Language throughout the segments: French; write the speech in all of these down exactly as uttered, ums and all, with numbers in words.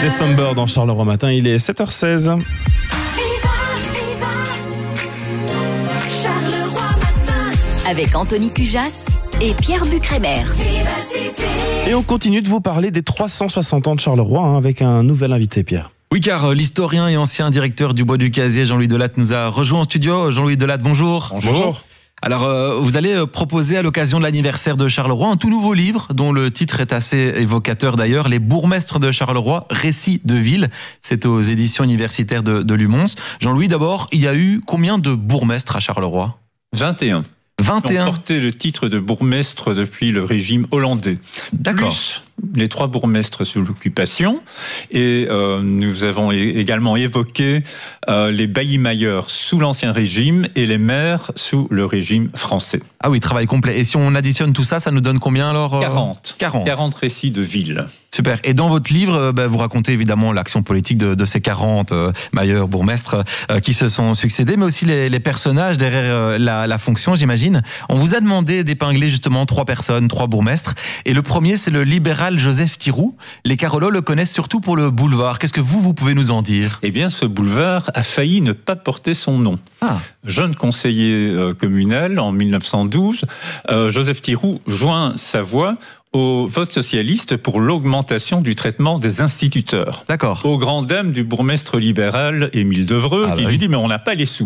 December dans Charleroi Matin, il est sept heures seize. Avec Anthony Cujas et Pierre Bucrémer. Et on continue de vous parler des trois cent soixante ans de Charleroi hein, avec un nouvel invité, Pierre. Oui, car l'historien et ancien directeur du Bois du Casier, Jean-Louis Delatte, nous a rejoint en studio. Jean-Louis Delatte, bonjour. Bonjour. bonjour. Alors, euh, vous allez proposer à l'occasion de l'anniversaire de Charleroi un tout nouveau livre dont le titre est assez évocateur d'ailleurs, Les bourgmestres de Charleroi, récits de ville. C'est aux éditions universitaires de, de Lumons. Jean-Louis, d'abord, il y a eu combien de bourgmestres à Charleroi ? vingt et un. vingt et un. Ils ont porté le titre de bourgmestre depuis le régime hollandais. D'accord. Plus les trois bourgmestres sous l'occupation. Et euh, nous avons également évoqué euh, les baillis-mailleurs sous l'Ancien Régime et les maires sous le régime français. Ah oui, travail complet. Et si on additionne tout ça, ça nous donne combien alors ? quarante. quarante. quarante récits de villes. Super. Et dans votre livre, euh, bah, vous racontez évidemment l'action politique de, de ces quarante euh, mailleurs, bourgmestres euh, qui se sont succédés, mais aussi les, les personnages derrière euh, la, la fonction, j'imagine. On vous a demandé d'épingler justement trois personnes, trois bourgmestres. Et le premier, c'est le libéral Joseph Thiroux. Les Carolos le connaissent surtout pour le boulevard. Qu'est-ce que vous, vous pouvez nous en dire ? Eh bien, ce boulevard a failli ne pas porter son nom. Ah. Jeune conseiller euh, communal en mille neuf cent douze, euh, Joseph Thiroux joint sa voix au vote socialiste pour l'augmentation du traitement des instituteurs. D'accord. Aux grandes dames du bourgmestre libéral Émile Devreux, Ah qui bah lui oui. dit « mais on n'a pas les sous ».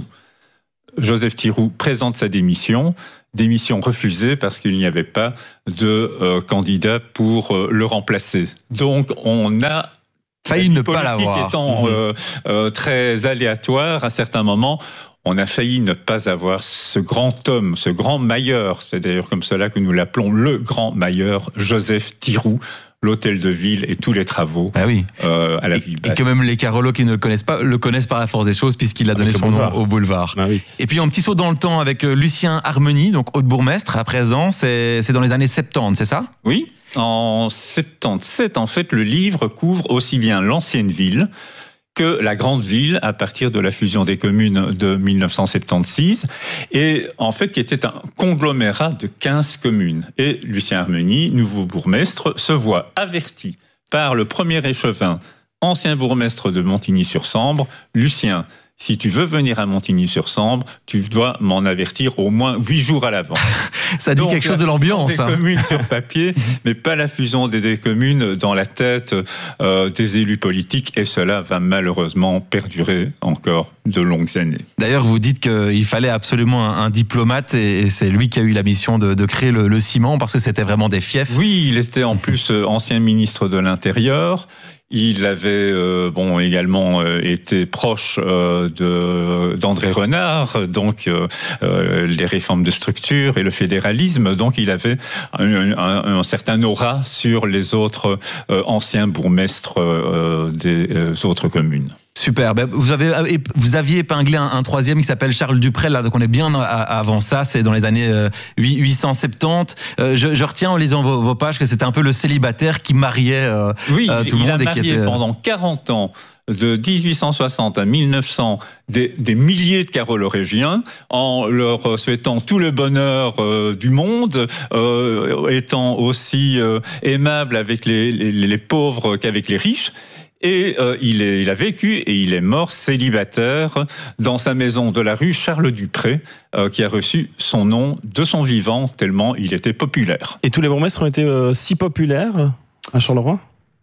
Joseph Thiroux présente sa démission, démission refusée parce qu'il n'y avait pas de euh, candidat pour euh, le remplacer. Donc on a... Failli ne pas politique l'avoir. étant Mmh. euh, euh, très aléatoire, à certains moments, on a failli ne pas avoir ce grand homme, ce grand mailleur. C'est d'ailleurs comme cela que nous l'appelons le grand mailleur, Joseph Thiroux, l'hôtel de ville et tous les travaux Ah oui. euh, à la Et, ville et basse. que même les Carolos qui ne le connaissent pas, le connaissent par la force des choses puisqu'il a donné Avec le son nom boulevard. au boulevard. Ah oui. Et puis un petit saut dans le temps avec euh, Lucien Harmony, donc haut-bourgmestre à présent, c'est c'est dans les années soixante-dix, c'est ça ? Oui, en soixante-dix-sept, en fait, le livre couvre aussi bien l'ancienne ville que la grande ville à partir de la fusion des communes de mille neuf cent soixante-seize, et en fait qui était un conglomérat de quinze communes. Et Lucien Harmony, nouveau bourgmestre, se voit averti par le premier échevin, ancien bourgmestre de Montigny-sur-Sambre, Lucien, si tu veux venir à Montigny-sur-Sambre, tu dois m'en avertir au moins huit jours à l'avance. Ça dit Donc, quelque chose la de l'ambiance. fusion hein. des communes sur papier, mais pas la fusion des, des communes dans la tête euh, des élus politiques, et cela va malheureusement perdurer encore de longues années. D'ailleurs, vous dites qu'il fallait absolument un, un diplomate et, et c'est lui qui a eu la mission de, de créer le, le ciment parce que c'était vraiment des fiefs. Oui, il était en plus euh, ancien ministre de l'Intérieur. Il avait euh, bon également euh, été proche euh, de d'André Renard, donc euh, euh, les réformes de structure et le fédéralisme. Donc il avait un, un, un certain aura sur les autres euh, anciens bourgmestres euh, des euh, autres communes. Super. Ben, vous avez vous aviez épinglé un, un troisième qui s'appelle Charles Duprel. Là, donc on est bien à, avant ça. C'est dans les années euh, huit cent soixante-dix. Euh, je, je retiens en lisant vos, vos pages que c'était un peu le célibataire qui mariait euh, Oui, euh, tout le il monde a et qui marié était pendant quarante ans, de dix-huit cent soixante à mille neuf cents, des, des milliers de carolorégiens, en leur souhaitant tout le bonheur euh, du monde, euh, étant aussi euh, aimable avec les, les, les pauvres qu'avec les riches. Et euh, il, est, il a vécu et il est mort célibataire dans sa maison de la rue Charles-Dupré, euh, qui a reçu son nom de son vivant, tellement il était populaire. Et tous les bourgmestres ont été euh, si populaires à Charleroi ?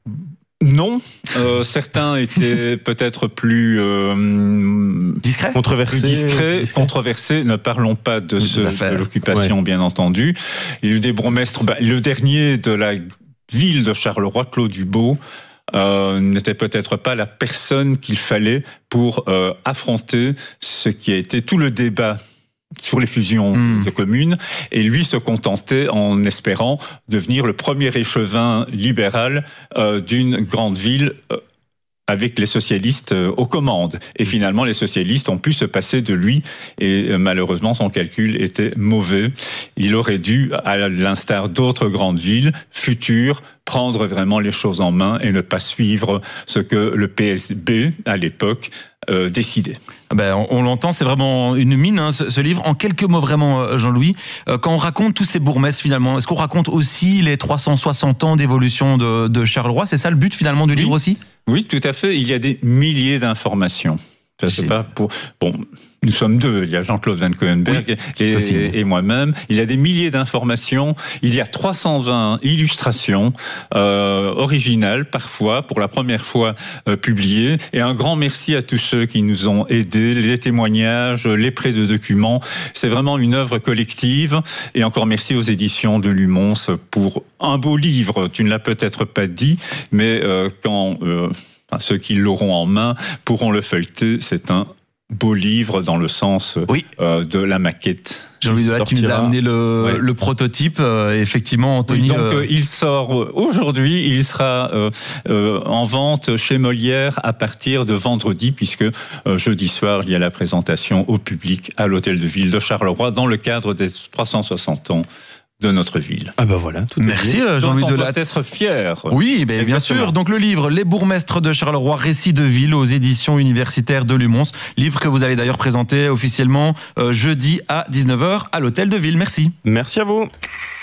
Non, euh, certains étaient peut-être plus euh, discret. Controversés. plus discrets, discrets. controversés. Ne parlons pas de, Des ce, affaires. de l'occupation, bien entendu. Il y a eu des bourgmestres. Bah, le dernier de la ville de Charleroi, Claude Dubo, euh, n'était peut-être pas la personne qu'il fallait pour euh, affronter ce qui a été tout le débat sur les fusions Mmh. de communes, et lui se contentait en espérant devenir le premier échevin libéral euh, d'une grande ville euh, avec les socialistes euh, aux commandes. Et finalement, les socialistes ont pu se passer de lui, et euh, malheureusement, son calcul était mauvais. Il aurait dû, à l'instar d'autres grandes villes futures, prendre vraiment les choses en main et ne pas suivre ce que le P S B, à l'époque, euh, décidait. Ben, on, on l'entend, c'est vraiment une mine, hein, ce, ce livre. En quelques mots, vraiment, Jean-Louis, euh, quand on raconte tous ces bourgmestres, finalement, est-ce qu'on raconte aussi les trois cent soixante ans d'évolution de, de Charleroi ? C'est ça le but, finalement, du Oui. livre aussi ? Oui, tout à fait. Il y a des milliers d'informations. Ça, c'est pas pour... Bon, nous sommes deux. Il y a Jean-Claude Van Coenberg oui, et, et moi-même. Il y a des milliers d'informations. Il y a trois cent vingt illustrations euh, originales, parfois, pour la première fois euh, publiées. Et un grand merci à tous ceux qui nous ont aidés, les témoignages, les prêts de documents. C'est vraiment une œuvre collective. Et encore merci aux éditions de Lumons pour un beau livre. Tu ne l'as peut-être pas dit, mais euh, quand... Euh, Enfin, ceux qui l'auront en main pourront le feuilleter. C'est un beau livre dans le sens oui. euh, de la maquette. Jean-Louis Delatte qui nous a amené le, ouais. le prototype. Euh, effectivement, Anthony... Oui, donc, euh... euh, il sort aujourd'hui. Il sera euh, euh, en vente chez Molière à partir de vendredi, puisque euh, jeudi soir, il y a la présentation au public à l'Hôtel de Ville de Charleroi dans le cadre des trois cent soixante ans de notre ville. Ah ben voilà. Tout Merci Jean-Louis Delatte. On doit être fier. Oui, ben bien sûr. Donc le livre Les bourgmestres de Charleroi, récits de ville aux éditions universitaires de Lumons. Livre que vous allez d'ailleurs présenter officiellement euh, jeudi à dix-neuf heures à l'Hôtel de Ville. Merci. Merci à vous.